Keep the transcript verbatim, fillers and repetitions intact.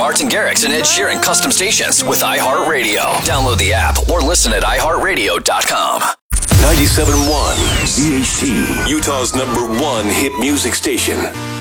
Martin Garrix and Ed Sheeran custom stations with iHeartRadio. Download the app or listen at i heart radio dot com. ninety-seven point one Z H T, Utah's number one hit music station.